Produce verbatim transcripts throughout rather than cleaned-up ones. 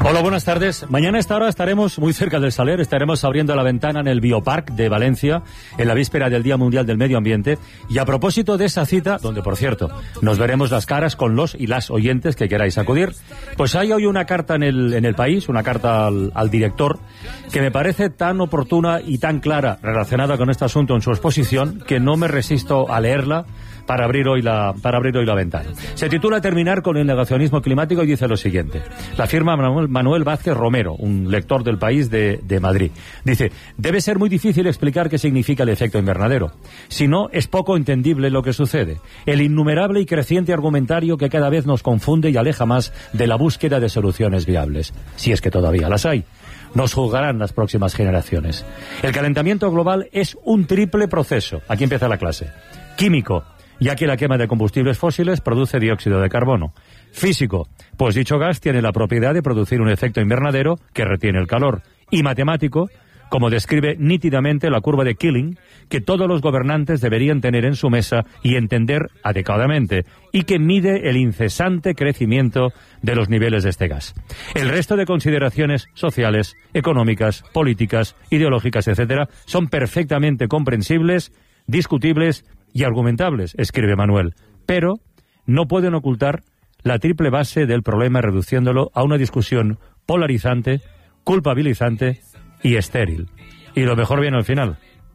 Hola, buenas tardes. Mañana a esta hora estaremos muy cerca del Saler, estaremos abriendo la ventana en el Biopark de Valencia, en la víspera del Día Mundial del Medio Ambiente. Y a propósito de esa cita, donde por cierto nos veremos las caras con los y las oyentes que queráis acudir, pues hay hoy una carta en el, en el País, una carta al, al director, que me parece tan oportuna y tan clara relacionada con este asunto en su exposición, que no me resisto a leerla para abrir hoy la, para abrir hoy la ventana. Se titula Terminar con el negacionismo climático y dice lo siguiente. La firma Manuel, Manuel Vázquez Romero, un lector del País de, de Madrid. Dice, debe ser muy difícil explicar qué significa el efecto invernadero. Si no, es poco entendible lo que sucede. El innumerable y creciente argumentario que cada vez nos confunde y aleja más de la búsqueda de soluciones viables. Si es que todavía las hay. Nos juzgarán las próximas generaciones. El calentamiento global es un triple proceso. Aquí empieza la clase. Químico, ya que la quema de combustibles fósiles produce dióxido de carbono. Físico, pues dicho gas tiene la propiedad de producir un efecto invernadero que retiene el calor. Y matemático, como describe nítidamente la curva de Killing, que todos los gobernantes deberían tener en su mesa y entender adecuadamente, y que mide el incesante crecimiento de los niveles de este gas. El resto de consideraciones sociales, económicas, políticas, ideológicas, etcétera, son perfectamente comprensibles, discutibles y argumentables, escribe Manuel, pero no pueden ocultar la triple base del problema, reduciéndolo a una discusión polarizante, culpabilizante y estéril. Y lo mejor viene al final.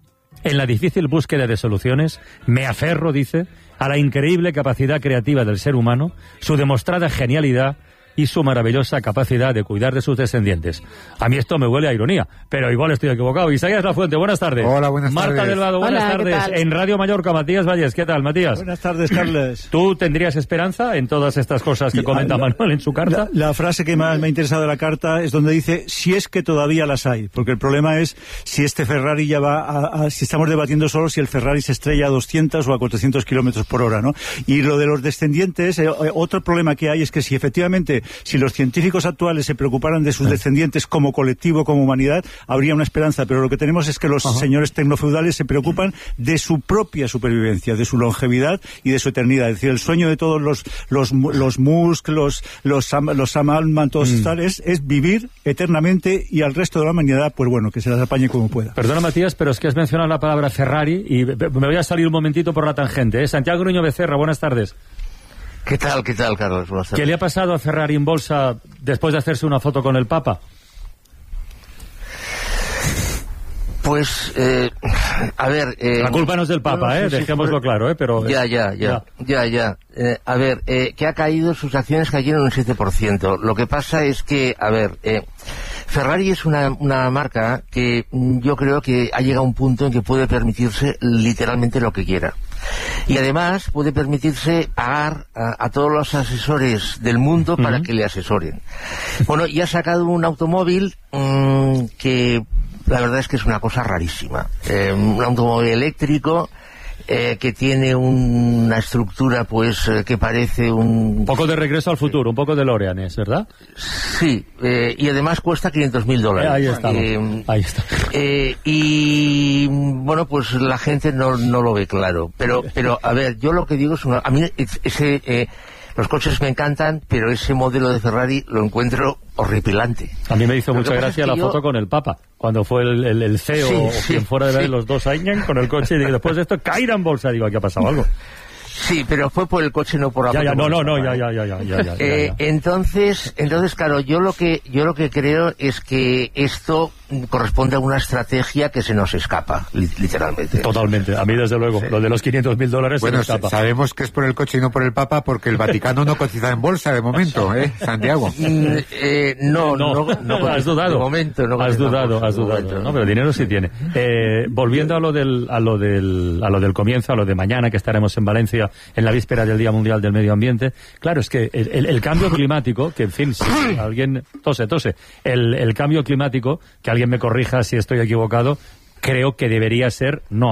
En la difícil búsqueda de soluciones, me aferro, dice, a la increíble capacidad creativa del ser humano, su demostrada genialidad y su maravillosa capacidad de cuidar de sus descendientes. A mí esto me huele a ironía, pero igual estoy equivocado. Isaías Lafuente, buenas tardes. Hola, buenas Marta tardes. Marta Delgado, buenas Hola, tardes. En Radio Mallorca, Matías Valles, ¿qué tal, Matías? Buenas tardes, Carles. ¿Tú tendrías esperanza en todas estas cosas que Y, comenta la, Manuel en su carta? La, la frase que más me ha interesado de la carta es donde dice, si es que todavía las hay, porque el problema es si este Ferrari ya va a, a si estamos debatiendo solo si el Ferrari se estrella a doscientos o a cuatrocientos kilómetros por hora, ¿no? Y lo de los descendientes, eh, otro problema que hay es que si efectivamente, si los científicos actuales se preocuparan de sus descendientes como colectivo, como humanidad, habría una esperanza, pero lo que tenemos es que los Ajá. señores tecnofeudales se preocupan de su propia supervivencia, de su longevidad y de su eternidad. Es decir, el sueño de todos los los, los Musk, los los, los Sam Altman, todos mm. estos, es, es vivir eternamente y al resto de la humanidad, pues bueno, que se las apañe como pueda. Perdona, Matías, pero es que has mencionado la palabra Ferrari y me voy a salir un momentito por la tangente, ¿eh? Santiago Gruño Becerra, buenas tardes. ¿Qué tal, qué tal, Carlos? Buenas tardes. ¿Qué le ha pasado a Ferrari en bolsa después de hacerse una foto con el Papa? Pues, eh, a ver... Eh, la culpa no es del Papa, no, ¿eh? Sí, Dejémoslo sí, claro, ¿eh? Pero... Ya, ya, ya, ya, ya. ya. Eh, a ver, eh, que ha caído, sus acciones cayeron un siete por ciento. Lo que pasa es que, a ver, eh, Ferrari es una, una marca que yo creo que ha llegado a un punto en que puede permitirse literalmente lo que quiera. Y además puede permitirse pagar a, a todos los asesores del mundo para uh-huh. que le asesoren. Bueno, y ha sacado un automóvil mmm, que la verdad es que es una cosa rarísima. Eh, un automóvil eléctrico eh, que tiene una estructura pues eh, que parece un... Un poco de Regreso al Futuro, un poco de DeLorean, ¿es verdad? Sí, eh, y además cuesta quinientos mil dólares. Eh, ahí estamos, eh, ahí está. Eh, y bueno, pues la gente no, no lo ve claro. Pero, pero a ver, yo lo que digo es una... A mí ese... Eh, los coches me encantan, pero ese modelo de Ferrari lo encuentro horripilante. A mí me hizo mucha gracia la yo... foto con el Papa, cuando fue el, el, el C E O sí, o sí, quien fuera de ver sí. los dos ahí con el coche, y después de esto caerá en bolsa. Digo, aquí ha pasado algo. Sí, pero fue por el coche, no por la ya, ya, no, no, no, ya, ya, ya, ya, ya, ya, eh, ya. Entonces, entonces, claro, yo lo que yo lo que creo es que esto corresponde a una estrategia que se nos escapa, literalmente. Totalmente, a mí desde luego, sí. Lo de los quinientos mil dólares bueno, se me escapa. Sabemos que es por el coche y no por el Papa, porque el Vaticano no cotiza en bolsa de momento, ¿eh, Santiago? Mm, eh, no, no, no, no, no, has dudado. De momento, no has dudado, bolsa, has dudado, momento, no, pero dinero sí tiene. Eh, volviendo a lo del, a lo del, a lo del comienzo, a lo de mañana que estaremos en Valencia en la víspera del Día Mundial del Medio Ambiente, claro, es que el, el, el cambio climático, que en fin, si alguien tose, tose, el, el cambio climático, que alguien me corrija si estoy equivocado, creo que debería ser, no ahora,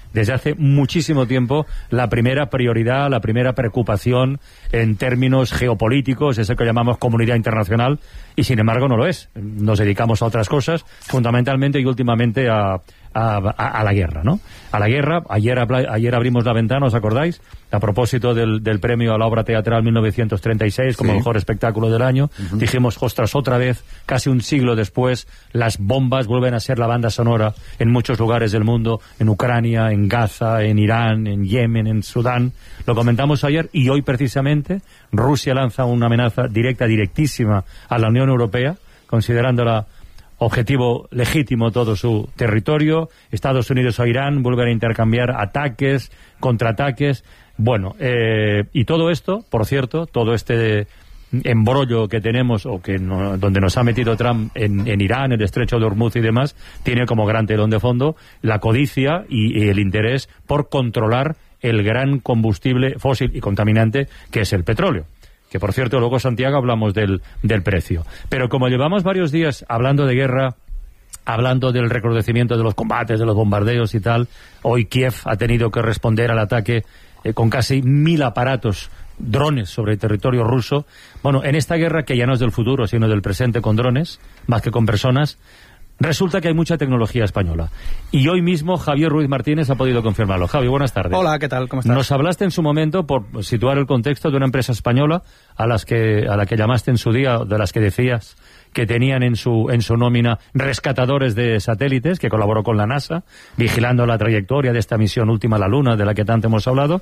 desde hace muchísimo tiempo la primera prioridad, la primera preocupación en términos geopolíticos, eso que llamamos comunidad internacional, y sin embargo no lo es. Nos dedicamos a otras cosas, fundamentalmente y últimamente a, a, a, a la guerra, ¿no? A la guerra. Ayer, ayer abrimos la ventana, ¿os acordáis? A propósito del, del premio a la obra teatral mil novecientos treinta y seis como sí. mejor espectáculo del año, uh-huh. dijimos, ostras, otra vez, casi un siglo después, las bombas vuelven a ser la banda sonora en muchos lugares del mundo, en Ucrania, en Gaza, en Irán, en Yemen, en Sudán. Lo comentamos ayer y hoy precisamente Rusia lanza una amenaza directa, directísima a la Unión Europea, considerándola objetivo legítimo todo su territorio. Estados Unidos o Irán vuelven a intercambiar ataques, contraataques. Bueno, eh, y todo esto, por cierto, todo este embrollo que tenemos, o que no, donde nos ha metido Trump en, en Irán, el estrecho de Hormuz y demás, tiene como gran telón de fondo la codicia y, y el interés por controlar el gran combustible fósil y contaminante que es el petróleo. Que, por cierto, luego, Santiago, hablamos del, del precio. Pero como llevamos varios días hablando de guerra, hablando del recrudecimiento de los combates, de los bombardeos y tal, hoy Kiev ha tenido que responder al ataque eh, con casi mil aparatos, drones sobre el territorio ruso. Bueno, en esta guerra, que ya no es del futuro, sino del presente con drones, más que con personas, resulta que hay mucha tecnología española. Y hoy mismo Javier Ruiz Martínez ha podido confirmarlo. Javi, buenas tardes. Hola, ¿qué tal? ¿Cómo estás? Nos hablaste en su momento, por situar el contexto, de una empresa española a las que a la que llamaste en su día, de las que decías que tenían en su en su nómina rescatadores de satélites, que colaboró con la NASA, vigilando la trayectoria de esta misión última a la Luna, de la que tanto hemos hablado.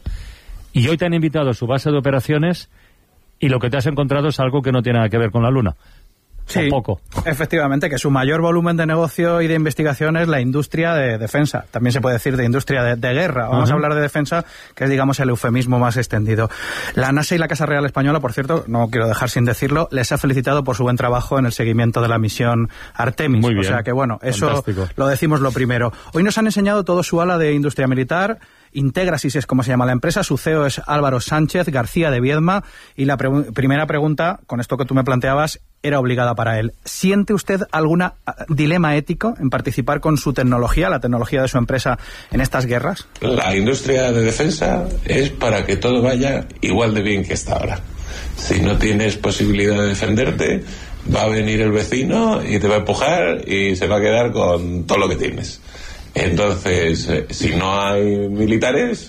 Y hoy te han invitado a su base de operaciones y lo que te has encontrado es algo que no tiene nada que ver con la Luna. Sí, poco. Efectivamente, que su mayor volumen de negocio y de investigación es la industria de defensa. También se puede decir de industria de, de guerra. Vamos uh-huh. a hablar de defensa, que es, digamos, el eufemismo más extendido. La NASA y la Casa Real Española, por cierto, no quiero dejar sin decirlo, les ha felicitado por su buen trabajo en el seguimiento de la misión Artemis. Muy bien. O sea que, bueno, eso Fantástico. Lo decimos lo primero. Hoy nos han enseñado todo su ala de industria militar. Integrasis es como se llama la empresa, su C E O es Álvaro Sánchez García de Viedma, y la pre- primera pregunta, con esto que tú me planteabas, era obligada para él. ¿Siente usted algún dilema ético en participar con su tecnología, la tecnología de su empresa, en estas guerras? La industria de defensa es para que todo vaya igual de bien que hasta ahora. Si no tienes posibilidad de defenderte, va a venir el vecino y te va a empujar y se va a quedar con todo lo que tienes. Entonces, eh, si no hay militares,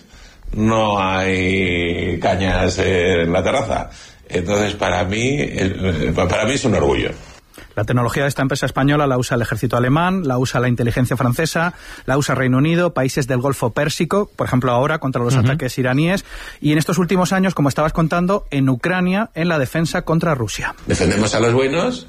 no hay cañas en la terraza. Entonces, para mí, eh, para mí es un orgullo. La tecnología de esta empresa española la usa el ejército alemán, la usa la inteligencia francesa, la usa Reino Unido, países del Golfo Pérsico, por ejemplo ahora contra los uh-huh. ataques iraníes, y en estos últimos años, como estabas contando, en Ucrania, en la defensa contra Rusia. Defendemos a los buenos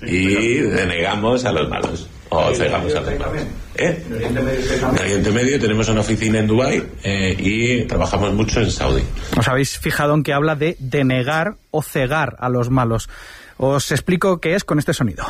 y denegamos a los malos. O cegamos a los malos. ¿Eh? En Oriente Medio tenemos una oficina en Dubái eh, y trabajamos mucho en Saudi. Os habéis fijado en que habla de denegar o cegar a los malos. Os explico qué es con este sonido.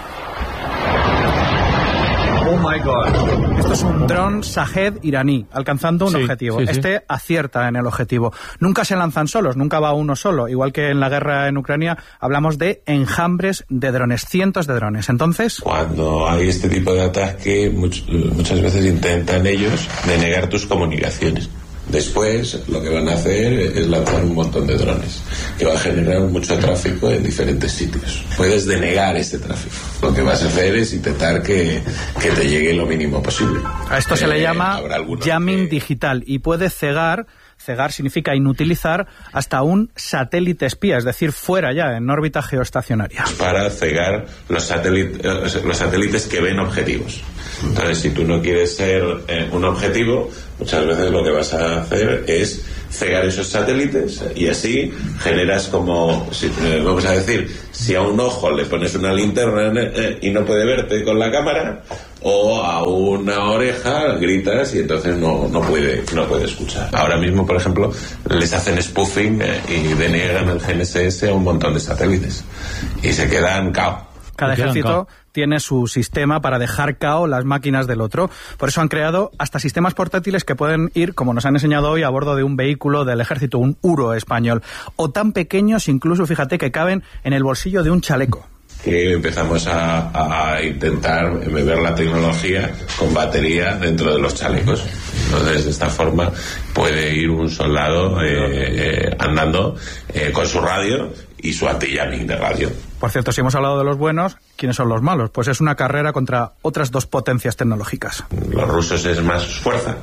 Oh my God. Esto es un dron Shahed iraní, alcanzando un sí, objetivo. Sí, sí. Este acierta en el objetivo. Nunca se lanzan solos, nunca va uno solo. Igual que en la guerra en Ucrania, hablamos de enjambres de drones, cientos de drones. Entonces, cuando hay este tipo de ataque, much, muchas veces intentan ellos denegar tus comunicaciones. Después, lo que van a hacer es lanzar un montón de drones, que va a generar mucho tráfico en diferentes sitios. Puedes denegar este tráfico. Lo que vas a hacer es intentar que, que te llegue lo mínimo posible. A esto eh, se le llama jamming que... digital, y puede cegar... Cegar significa inutilizar hasta un satélite espía, es decir, fuera ya, en órbita geoestacionaria. Para cegar los satélites, los satélites que ven objetivos. Entonces, si tú no quieres ser eh, un objetivo, muchas veces lo que vas a hacer es cegar esos satélites y así generas como, si, eh, vamos a decir, si a un ojo le pones una linterna eh, y no puede verte con la cámara, o a una oreja gritas y entonces no, no puede no puede escuchar. Ahora mismo, por ejemplo, les hacen spoofing eh, y deniegan el G N S S a un montón de satélites y se quedan cao. Cada ejército tiene su sistema para dejar cao las máquinas del otro. Por eso han creado hasta sistemas portátiles que pueden ir, como nos han enseñado hoy, a bordo de un vehículo del ejército, un Uro español. O tan pequeños, incluso, fíjate, que caben en el bolsillo de un chaleco. que empezamos a, a intentar ver la tecnología con batería dentro de los chalecos. Entonces, de esta forma puede ir un soldado eh, eh, andando eh, con su radio y su anti-jamming de radio. Por cierto, si hemos hablado de los buenos, ¿quiénes son los malos? Pues es una carrera contra otras dos potencias tecnológicas. Los rusos es más fuerza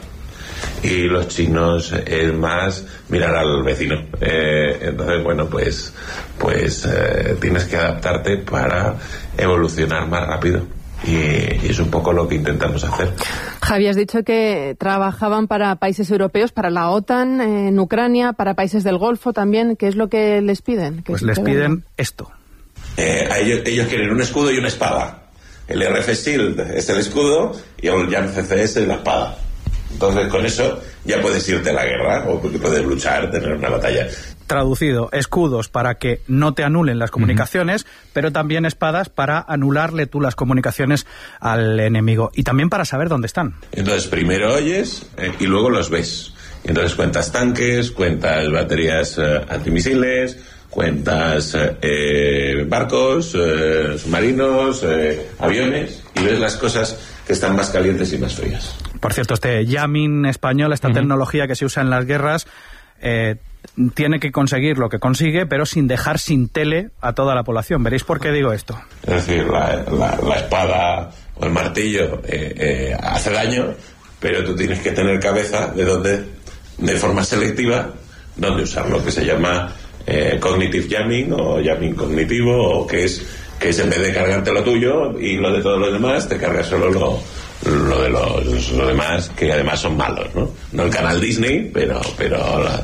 y los chinos es más mirar al vecino. Eh, entonces, bueno, pues, pues eh, tienes que adaptarte para evolucionar más rápido. Y, y es un poco lo que intentamos hacer. Javi, has dicho que trabajaban para países europeos, para la OTAN, eh, en Ucrania, para países del Golfo también. ¿Qué es lo que les piden? Pues les piden esto. Eh, ellos, ellos quieren un escudo y una espada. El R F Shield es el escudo y el Jan C C es la espada. Entonces, con eso ya puedes irte a la guerra o puedes luchar, tener una batalla. Traducido, escudos para que no te anulen las comunicaciones, uh-huh. pero también espadas para anularle tú las comunicaciones al enemigo y también para saber dónde están. Entonces, primero oyes eh, y luego los ves. Entonces cuentas tanques, cuentas baterías eh, antimisiles, cuentas eh, barcos, eh, submarinos, eh, aviones y ves las cosas que están más calientes y más frías. Por cierto, este jamming español, esta uh-huh. tecnología que se usa en las guerras, eh, tiene que conseguir lo que consigue, pero sin dejar sin tele a toda la población. Veréis por qué digo esto. Es decir, la, la, la espada o el martillo eh, eh, hace daño, pero tú tienes que tener cabeza de dónde, de forma selectiva, dónde usar lo que se llama eh, cognitive jamming o jamming cognitivo, o que es, que es en vez de cargarte lo tuyo y lo de todos los demás, te cargas solo lo lo de los, los demás, que además son malos, ¿no? No el canal Disney, pero pero la,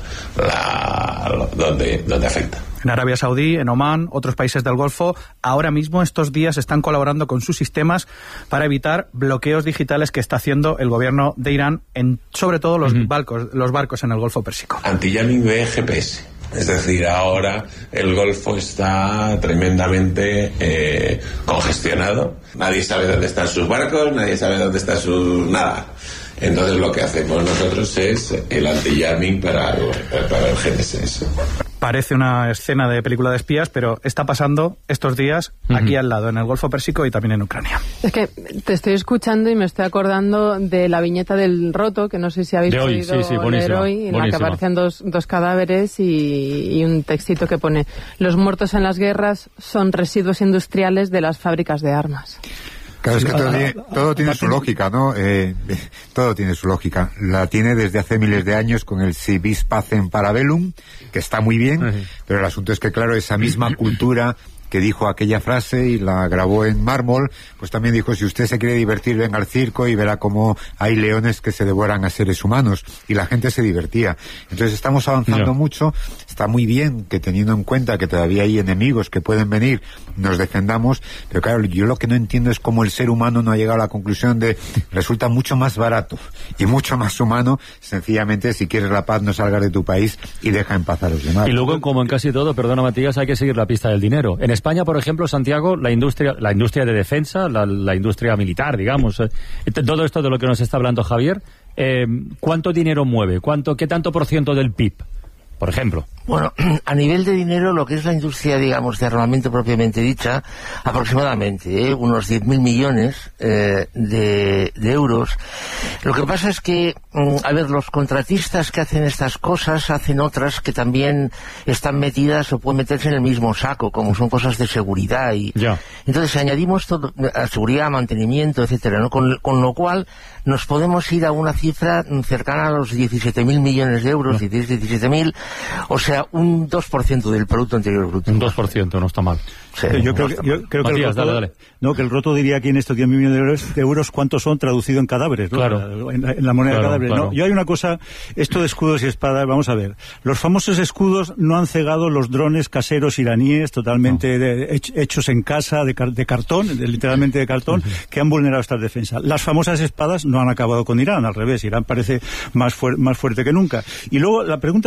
la, donde, donde afecta. En Arabia Saudí, en Omán, otros países del Golfo, ahora mismo estos días están colaborando con sus sistemas para evitar bloqueos digitales que está haciendo el gobierno de Irán en sobre todo los uh-huh. barcos, los barcos en el Golfo Pérsico. Anti-jamming de G P S. Es decir, ahora el Golfo está tremendamente eh, congestionado. Nadie sabe dónde están sus barcos, nadie sabe dónde está su... nada. Entonces lo que hacemos nosotros es el anti-jamming para, para el G N S S. Parece una escena de película de espías, pero está pasando estos días uh-huh. aquí al lado, en el Golfo Pérsico y también en Ucrania. Es que te estoy escuchando y me estoy acordando de la viñeta del Roto, que no sé si habéis de hoy, podido sí, sí, leer hoy, en buenísima. La que aparecen dos, dos cadáveres y, y un textito que pone: los muertos en las guerras son residuos industriales de las fábricas de armas. Claro, es que todo tiene, todo tiene su lógica, ¿no? Eh, todo tiene su lógica. La tiene desde hace miles de años con el si vis pacem para bellum, que está muy bien, uh-huh. pero el asunto es que, claro, esa misma cultura que dijo aquella frase y la grabó en mármol, pues también dijo: si usted se quiere divertir, venga al circo y verá cómo hay leones que se devoran a seres humanos. Y la gente se divertía. Entonces estamos avanzando no. mucho. Está muy bien que, teniendo en cuenta que todavía hay enemigos que pueden venir, nos defendamos, pero claro, yo lo que no entiendo es cómo el ser humano no ha llegado a la conclusión de resulta mucho más barato y mucho más humano, sencillamente, si quieres la paz, no salgas de tu país y deja en paz a los demás. Y luego, como en casi todo, perdona Matías, hay que seguir la pista del dinero. En España, por ejemplo, Santiago, la industria la industria de defensa, la, la industria militar, digamos, eh, todo esto de lo que nos está hablando Javier, eh, ¿cuánto dinero mueve? ¿Cuánto, qué tanto por ciento del P I B, por ejemplo? Bueno, a nivel de dinero, lo que es la industria, digamos, de armamento propiamente dicha, aproximadamente, ¿eh? unos diez mil millones eh, de, de euros. Lo que pasa es que, a ver, los contratistas que hacen estas cosas hacen otras que también están metidas o pueden meterse en el mismo saco, como son cosas de seguridad. Y ya. Entonces, si añadimos todo, a seguridad, mantenimiento, etcétera, ¿no? Con, con lo cual, nos podemos ir a una cifra cercana a los diecisiete mil millones de euros, no. diecisiete mil, o sea, un dos por ciento del Producto Interior Bruto. Un dos por ciento, no está mal. Sí, yo creo, que, yo creo Matías, que el roto, dale, dale. No, que el roto diría aquí en estos diez mil millones de euros cuántos son traducidos en cadáveres, ¿no? Claro. En, en la moneda claro, de cadáveres. claro. No, yo hay una cosa, esto de escudos y espadas, vamos a ver. Los famosos escudos no han cegado los drones caseros iraníes, totalmente no. de, hechos en casa, de, de cartón, de, literalmente de cartón, uh-huh. que han vulnerado estas defensas. Las famosas espadas no han acabado con Irán, al revés. Irán parece más, fuer, más fuerte que nunca. Y luego la pregunta que se hace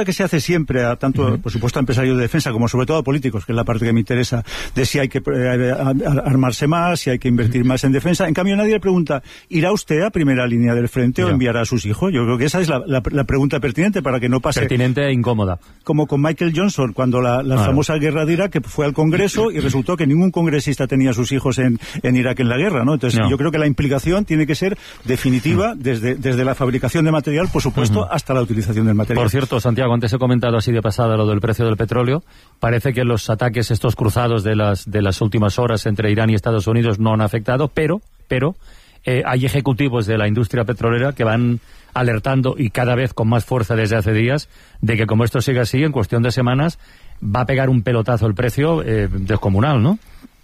siempre, a tanto, uh-huh. por supuesto, a empresarios de defensa, como sobre todo a políticos, que es la parte que me interesa, de si hay que eh, armarse más, si hay que invertir más en defensa. En cambio, nadie le pregunta, ¿irá usted a primera línea del frente no. o enviará a sus hijos? Yo creo que esa es la, la, la pregunta pertinente para que no pase... Pertinente e incómoda. Como con Michael Johnson, cuando la, la claro. famosa guerra de Irak, que fue al Congreso y resultó que ningún congresista tenía a sus hijos en, en Irak en la guerra, ¿no? Entonces, no. yo creo que la implicación tiene que ser definitiva mm. desde, desde la fabricación de material, por supuesto, uh-huh. hasta la utilización del material. Por cierto, Santiago, antes he comentado así de pasada lo del precio del petróleo. Parece que los ataques estos cruzados de las, de las últimas horas entre Irán y Estados Unidos no han afectado, pero, pero eh, hay ejecutivos de la industria petrolera que van alertando, y cada vez con más fuerza desde hace días, de que como esto sigue así, en cuestión de semanas, va a pegar un pelotazo el precio eh, descomunal, ¿no?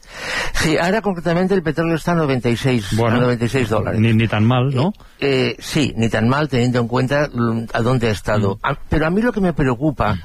Sí, ahora concretamente el petróleo está a noventa y seis, bueno, a noventa y seis dólares. Ni, ni tan mal, ¿no? Eh, eh, sí, ni tan mal teniendo en cuenta a dónde ha estado. Mm. A, pero a mí lo que me preocupa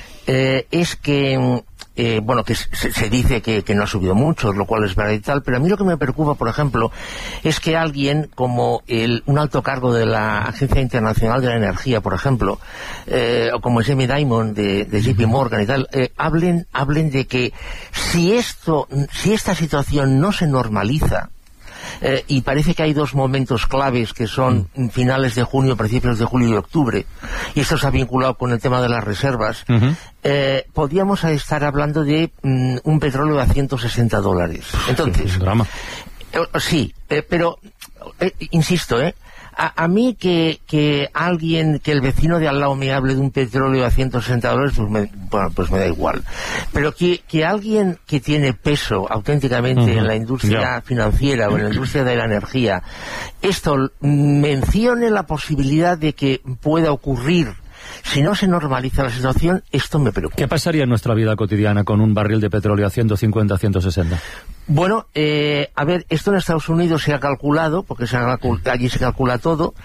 eh, es que... Eh, bueno, que se, se dice que, que no ha subido mucho, lo cual es verdad y tal, pero a mí lo que me preocupa, por ejemplo, es que alguien como el, un alto cargo de la Agencia Internacional de la Energía, por ejemplo, eh, o como Jamie Dimon de, de J P Morgan y tal, eh, hablen, hablen de que si esto, si esta situación no se normaliza, Eh, y parece que hay dos momentos claves que son mm. finales de junio, principios de julio y octubre, y esto se ha vinculado con el tema de las reservas. Uh-huh. eh, podríamos estar hablando de mm, un petróleo a ciento sesenta dólares. Entonces, drama. Eh, sí, eh, pero eh, insisto, eh A, a mí que, que alguien, que el vecino de al lado me hable de un petróleo a ciento sesenta dólares, pues me, bueno, pues me da igual. Pero que, que alguien que tiene peso auténticamente uh-huh. en la industria yeah. financiera o en la industria de la energía, esto mencione la posibilidad de que pueda ocurrir. Si no se normaliza la situación, esto me preocupa. ¿Qué pasaría en nuestra vida cotidiana con un barril de petróleo a ciento cincuenta, ciento sesenta? Bueno, eh, a ver, esto en Estados Unidos se ha calculado, porque se ha, allí se calcula todo.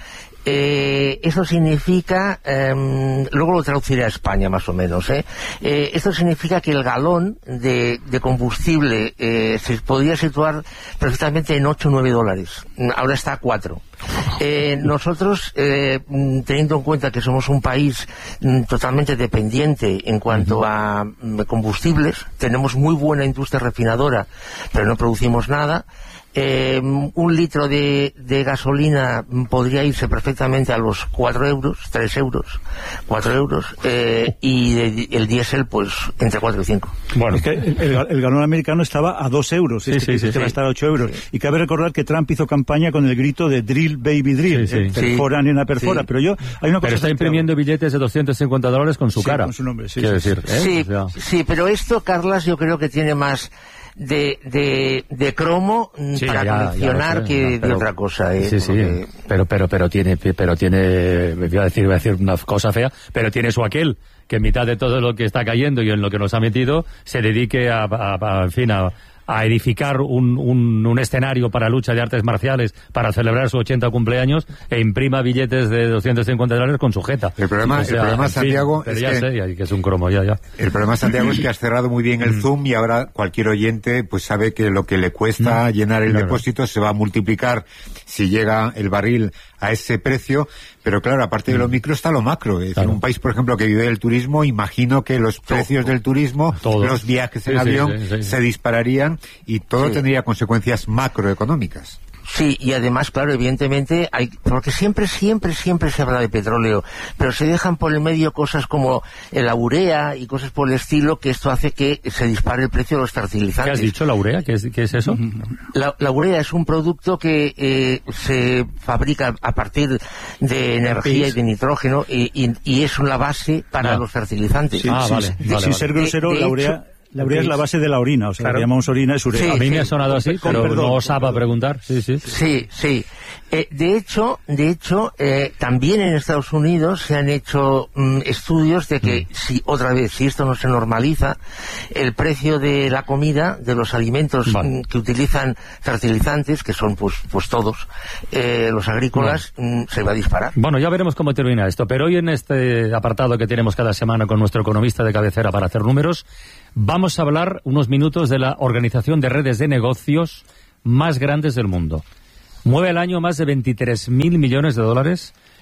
Eh, eso significa, eh, luego lo traduciré a España más o menos, ¿eh? Eh, esto significa que el galón de, de combustible eh, se podría situar perfectamente en ocho o nueve dólares. Ahora está a cuatro. Eh, nosotros, eh, teniendo en cuenta que somos un país mm, totalmente dependiente en cuanto a mm, combustibles, tenemos muy buena industria refinadora, pero no producimos nada. Eh, un litro de, de gasolina podría irse perfectamente a los cuatro euros, tres euros, cuatro euros, eh, y de, el diésel, pues, entre cuatro y cinco. Bueno, es que el, el, el galón americano estaba a dos euros, sí, este sí, que, sí, que sí. va a estar a ocho euros. Sí. Y cabe recordar que Trump hizo campaña con el grito de drill, baby, drill. Sí, sí. Eh, perfora, nena, perfora. Sí. Pero yo, hay una cosa. Pero está imprimiendo billetes de doscientos cincuenta dólares con su sí, cara. Con su nombre, sí. Quiero sí, decir, sí. ¿eh? Sí, o sea... sí, pero esto, Carlas, yo creo que tiene más de, de, de cromo sí, para ya, coleccionar ya sé, que ya, pero, de otra cosa. ¿eh? Sí, sí, porque... pero, pero, pero tiene, pero tiene, iba a decir, iba a decir una cosa fea, pero tiene su aquel, que en mitad de todo lo que está cayendo y en lo que nos ha metido, se dedique a, a, a en fin, a... a edificar un, un, un escenario para lucha de artes marciales para celebrar su ochenta cumpleaños e imprima billetes de doscientos cincuenta dólares con sujeta. El problema, o sea, el problema Santiago, fin, es ya que, sé, que es un cromo, ya, ya. El problema, Santiago, es que has cerrado muy bien el Zoom y ahora cualquier oyente pues sabe que lo que le cuesta mm, llenar el claro. depósito se va a multiplicar si llega el barril a ese precio, pero claro, aparte de lo micro está lo macro. Es claro. decir, un país, por ejemplo, que vive del turismo, imagino que los precios del turismo, todo. los viajes en sí, avión, sí, sí, sí. se dispararían y todo sí. tendría consecuencias macroeconómicas. Sí, y además, claro, evidentemente, hay, porque siempre, siempre, siempre se habla de petróleo, pero se dejan por el medio cosas como la urea y cosas por el estilo, que esto hace que se dispare el precio de los fertilizantes. ¿Qué has dicho, la urea? ¿Qué es, qué es eso? La, la urea es un producto que eh, se fabrica a partir de energía y de nitrógeno y, y, y es una base para no. los fertilizantes. Sí, ah, sí, vale, sí, vale, Sin vale. ser grosero, de, de la urea... Hecho, La urea es la base de la orina, o sea, claro. le llamamos orina es urea. Sí, a mí sí. me ha sonado así, con, pero perdón, no osaba preguntar. Sí, sí. Sí, sí. Eh, de hecho, de hecho, eh, también en Estados Unidos se han hecho mm, estudios de que, mm. si otra vez, si esto no se normaliza, el precio de la comida, de los alimentos vale. mm, que utilizan fertilizantes, que son pues, pues todos, eh, los agrícolas, mm, se va a disparar. Bueno, ya veremos cómo termina esto, pero hoy en este apartado que tenemos cada semana con nuestro economista de cabecera para hacer números, vamos a hablar unos minutos de la organización de redes de negocios más grandes del mundo. Mueve al año más de veintitrés mil millones de dólares,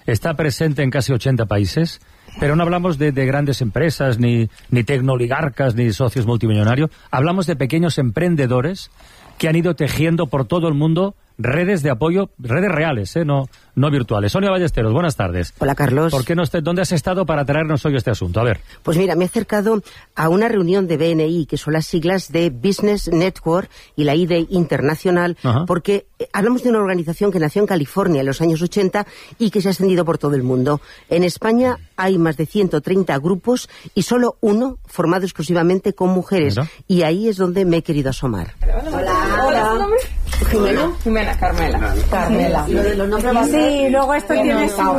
está presente en casi ochenta países, pero no hablamos de, de grandes empresas, ni, ni tecnoligarcas, ni socios multimillonarios. Hablamos de pequeños emprendedores que han ido tejiendo por todo el mundo redes de apoyo, redes reales, ¿eh? no, no virtuales. Sonia Ballesteros, buenas tardes. Hola, Carlos. ¿Por qué no esté, ¿Dónde has estado para traernos hoy este asunto? A ver. Pues mira, me he acercado a una reunión de B N I, que son las siglas de Business Network y la I D E Internacional, Ajá. porque hablamos de una organización que nació en California en los años ochenta y que se ha extendido por todo el mundo. En España hay más de ciento treinta grupos y solo uno formado exclusivamente con mujeres. ¿Mira? Y ahí es donde me he querido asomar. Hola. Hola. Jimena. Jimena, Carmela. Carmela. Lo de los nombres. Sí, luego esto tiene su...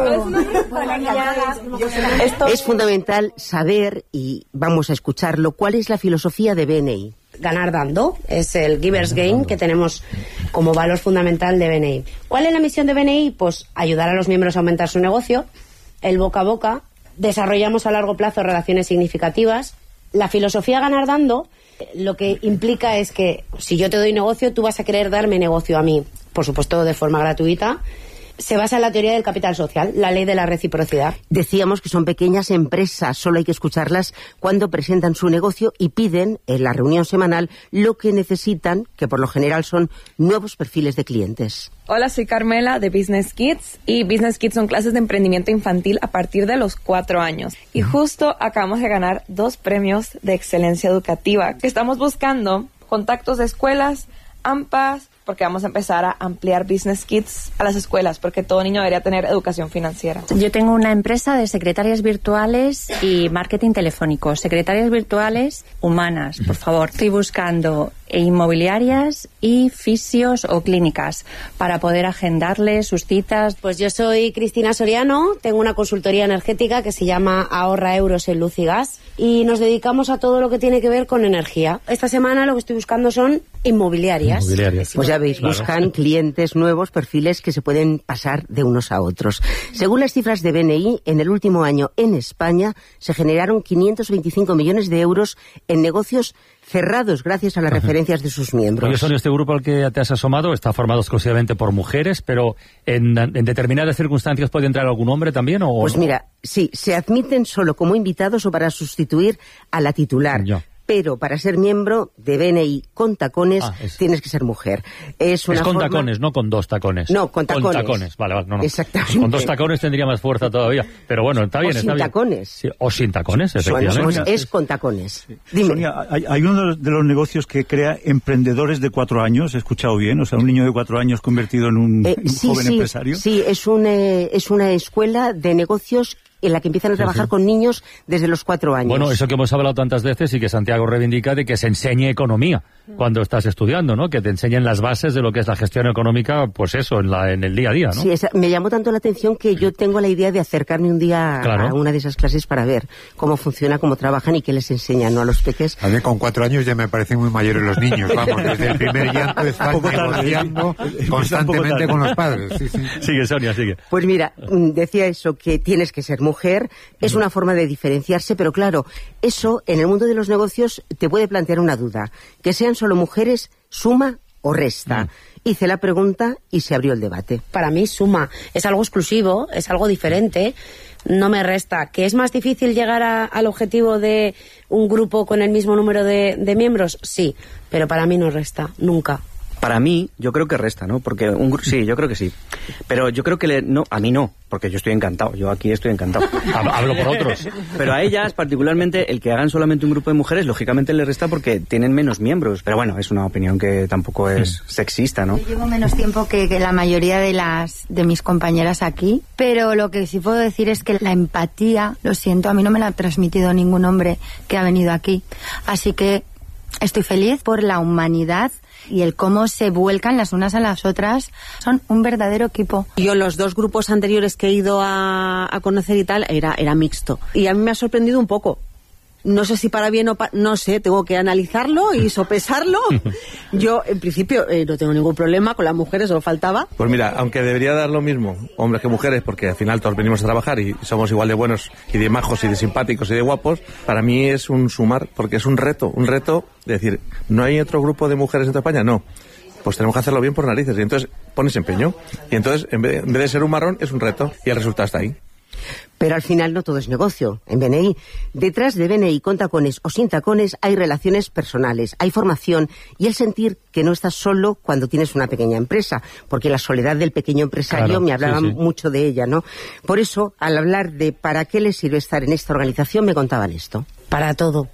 Es fundamental saber, y vamos a escucharlo, cuál es la filosofía de B N I. Ganar dando, es el Givers Gain que tenemos como valor fundamental de B N I. ¿Cuál es la misión de B N I? Pues ayudar a los miembros a aumentar su negocio, el boca a boca, desarrollamos a largo plazo relaciones significativas. La filosofía ganar dando lo que implica es que si yo te doy negocio, tú vas a querer darme negocio a mí, por supuesto de forma gratuita. Se basa en la teoría del capital social, la ley de la reciprocidad. Decíamos que son pequeñas empresas, solo hay que escucharlas cuando presentan su negocio y piden en la reunión semanal lo que necesitan, que por lo general son nuevos perfiles de clientes. Hola, soy Carmela de Business Kids y Business Kids son clases de emprendimiento infantil a partir de los cuatro años. Y justo acabamos de ganar dos premios de excelencia educativa. Estamos buscando contactos de escuelas, AMPAs, porque vamos a empezar a ampliar Business Kids a las escuelas, porque todo niño debería tener educación financiera. Yo tengo una empresa de secretarias virtuales y marketing telefónico. Secretarias virtuales humanas, por favor. Estoy buscando inmobiliarias y fisios o clínicas para poder agendarles sus citas. Pues yo soy Cristina Soriano, tengo una consultoría energética que se llama Ahorra Euros en Luz y Gas y nos dedicamos a todo lo que tiene que ver con energía. Esta semana lo que estoy buscando son inmobiliarias. Inmobiliarias. Pues ya veis, claro. Buscan clientes nuevos, perfiles que se pueden pasar de unos a otros. Según las cifras de B N I, en el último año en España se generaron quinientos veinticinco millones de euros en negocios cerrados gracias a las Ajá. referencias de sus miembros. Oye, Sonia, este grupo al que te has asomado está formado exclusivamente por mujeres, pero en, en determinadas circunstancias puede entrar algún hombre también, ¿o Pues no? mira, sí, se admiten solo como invitados o para sustituir a la titular. Ya. Pero para ser miembro de B N I con tacones ah, es... tienes que ser mujer. Es, una es con forma... tacones, no con dos tacones. No, con tacones. Con tacones, vale, vale. No, no. Exactamente. Pues con dos tacones tendría más fuerza todavía. Pero bueno, está bien, o está sin bien. tacones. Sí, o sin tacones, efectivamente. Bueno, pues es con tacones. Sí. Dime. Sonia, hay, hay uno de los negocios que crea emprendedores de cuatro años, he escuchado bien, o sea, un niño de cuatro años convertido en un, eh, un sí, joven sí, empresario. Sí, es, un, eh, es una escuela de negocios en la que empiezan a trabajar sí, sí. con niños desde los cuatro años. Bueno, eso que hemos hablado tantas veces y que Santiago reivindica de que se enseñe economía cuando estás estudiando, ¿no? Que te enseñen las bases de lo que es la gestión económica, pues eso, en, la, en el día a día, ¿no? Sí, esa, me llamó tanto la atención que yo tengo la idea de acercarme un día claro. a una de esas clases para ver cómo funciona, cómo trabajan y qué les enseñan, ¿no? A los peques. A mí con cuatro años ya me parecen muy mayores los niños, vamos, desde el primer llanto están negociando constantemente con los padres. Sí, sí. Sigue, Sonia, sigue. Pues mira, decía eso, que tienes que ser mujer. Es una forma de diferenciarse, pero claro, eso en el mundo de los negocios te puede plantear una duda. Que sean solo mujeres, ¿suma o resta? Mm. Hice la pregunta y se abrió el debate. Para mí suma, es algo exclusivo, es algo diferente, no me resta. ¿Que es más difícil llegar a, al objetivo de un grupo con el mismo número de, de miembros? Sí, pero para mí no resta, nunca. Para mí, yo creo que resta, ¿no? Porque un sí, yo creo que sí. Pero yo creo que le, no, a mí no, porque yo estoy encantado. Yo aquí estoy encantado. Hablo por otros. Pero a ellas, particularmente, el que hagan solamente un grupo de mujeres, lógicamente les resta porque tienen menos miembros. Pero bueno, es una opinión que tampoco es sexista, ¿no? Yo llevo menos tiempo que, que la mayoría de las de mis compañeras aquí, pero lo que sí puedo decir es que la empatía, lo siento, a mí no me la ha transmitido ningún hombre que ha venido aquí. Así que estoy feliz por la humanidad y el cómo se vuelcan las unas a las otras. Son un verdadero equipo. Yo los dos grupos anteriores que he ido a, a conocer y tal, era, era mixto. Y a mí me ha sorprendido un poco. No sé si para bien o para... No sé, tengo que analizarlo y sopesarlo. Yo, en principio, eh, no tengo ningún problema con las mujeres, solo faltaba. Pues mira, aunque debería dar lo mismo hombres que mujeres, porque al final todos venimos a trabajar y somos igual de buenos y de majos y de simpáticos y de guapos, para mí es un sumar, porque es un reto, un reto de decir, ¿no hay otro grupo de mujeres en toda España? No. pues tenemos que hacerlo bien por narices. Y entonces pones empeño. Y entonces, en vez, de, en vez de ser un marrón, es un reto. Y el resultado está ahí. Pero al final no todo es negocio. En B N I, detrás de B N I con tacones o sin tacones, hay relaciones personales, hay formación y el sentir que no estás solo cuando tienes una pequeña empresa, porque la soledad del pequeño empresario, claro, me hablaban sí, sí. mucho de ella, ¿no? Por eso, al hablar de para qué les sirve estar en esta organización, me contaban esto. Para todo.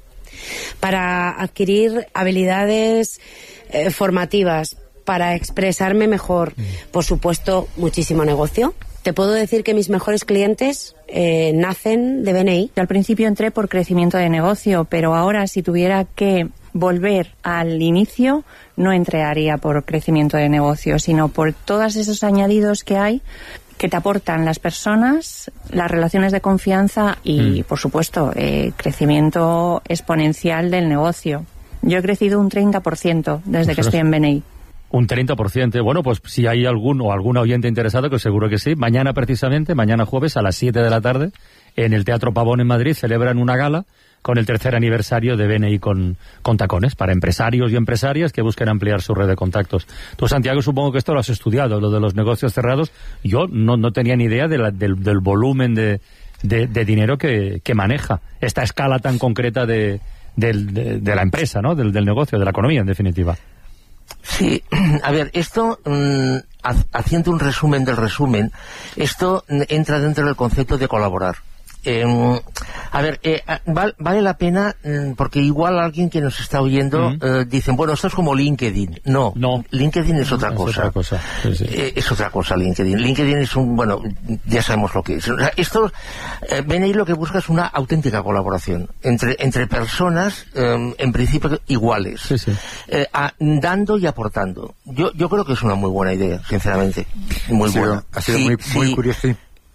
Para adquirir habilidades eh, formativas, para expresarme mejor, mm. por supuesto, muchísimo negocio. Te puedo decir que mis mejores clientes eh, nacen de B N I. Yo al principio entré por crecimiento de negocio, pero ahora si tuviera que volver al inicio, no entraría por crecimiento de negocio, sino por todos esos añadidos que hay que te aportan las personas, las relaciones de confianza y, mm. por supuesto, eh, crecimiento exponencial del negocio. Yo he crecido un treinta por ciento desde pues que estoy en B N I. Un treinta por ciento. Bueno, pues si hay algún o alguna oyente interesado, que seguro que sí, mañana precisamente, mañana jueves a las siete de la tarde, en el Teatro Pavón en Madrid, celebran una gala con el tercer aniversario de B N I con, con tacones, para empresarios y empresarias que busquen ampliar su red de contactos. Tú, Santiago, supongo que esto lo has estudiado, lo de los negocios cerrados. Yo no, no tenía ni idea de la, del, del volumen de, de, de dinero que, que maneja esta escala tan concreta de, de, de, de la empresa, ¿no? Del, del negocio, de la economía, en definitiva. Sí, a ver, esto, mmm, haciendo un resumen del resumen, esto entra dentro del concepto de colaborar. Eh, a ver, eh, val, vale la pena, eh, porque igual alguien que nos está oyendo mm. eh, dicen, bueno, esto es como LinkedIn. No, no. LinkedIn es otra es cosa. Otra cosa. Sí, sí. Eh, es otra cosa LinkedIn. LinkedIn es un, bueno, ya sabemos lo que es. O sea, esto, eh, B N I lo que busca es una auténtica colaboración entre, entre personas, eh, en principio iguales, sí, sí. Eh, a, dando y aportando. Yo, yo creo que es una muy buena idea, sinceramente. Muy sí, buena. Ha sido sí, muy, muy sí. curioso.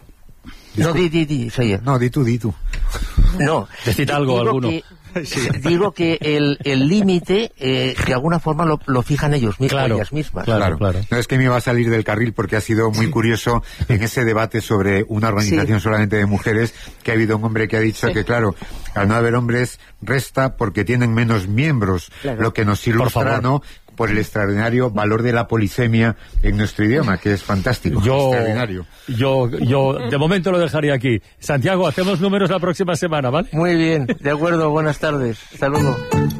No, di, di, di, Sayer. No, di tú, di tú. No. Decid algo, digo alguno. Que, sí. Digo que el el límite, eh, de alguna forma, lo, lo fijan ellos mismos, claro, ellas mismas. Claro, claro. No es que me iba a salir del carril porque ha sido muy curioso en ese debate sobre una organización sí. solamente de mujeres, que ha habido un hombre que ha dicho sí. que, claro, al no haber hombres, resta porque tienen menos miembros, claro. lo que nos ilustra, ¿no?, por el extraordinario valor de la polisemia en nuestro idioma, que es fantástico. Yo, extraordinario. yo, yo, de momento lo dejaría aquí. Santiago, hacemos números la próxima semana, ¿vale? Muy bien, de acuerdo, buenas tardes. Hasta luego.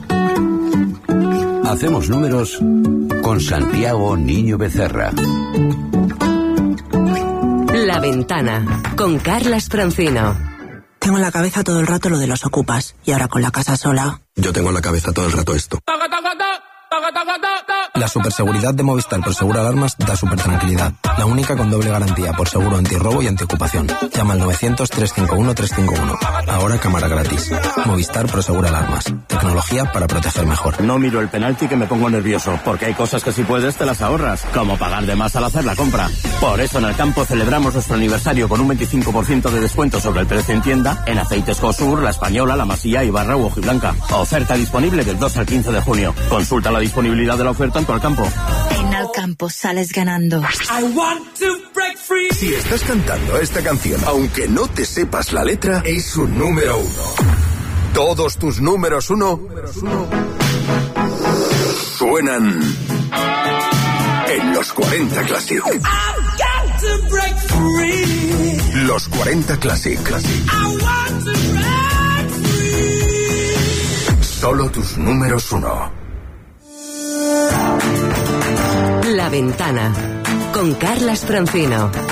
Hacemos números con Santiago Niño Becerra. La Ventana, con Carlas Francino. Tengo en la cabeza todo el rato lo de los ocupas, y ahora con la casa sola. Yo tengo en la cabeza todo el rato esto. La superseguridad de Movistar por Seguro Alarmas da super tranquilidad. La única con doble garantía por seguro antirrobo y antiocupación. Llama al novecientos, trescientos cincuenta y uno, trescientos cincuenta y uno. Ahora cámara gratis. Movistar Pro Seguro Alarmas. Tecnología para proteger mejor. No miro el penalti que me pongo nervioso, porque hay cosas que si puedes te las ahorras, como pagar de más al hacer la compra. Por eso en el campo celebramos nuestro aniversario con un veinticinco por ciento de descuento sobre el precio en tienda en aceites Cosur, La Española, La Masía, Ibarra u Hojiblanca. Oferta disponible del dos al quince de junio. Consulta la disponibilidad de la oferta en tu Alcampo. En Alcampo sales ganando. Si estás cantando esta canción, aunque no te sepas la letra, es un número uno. Todos tus números uno suenan en los cuarenta Classic. Los cuarenta Classic. Solo tus números uno. La Ventana, con Carlas Francino.